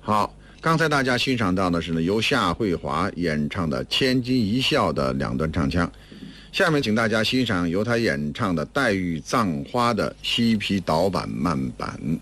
好，刚才大家欣赏到的是由夏慧华演唱的《千金一笑》的2段唱腔，下面请大家欣赏由她演唱的《黛玉葬花》的西皮导版慢版。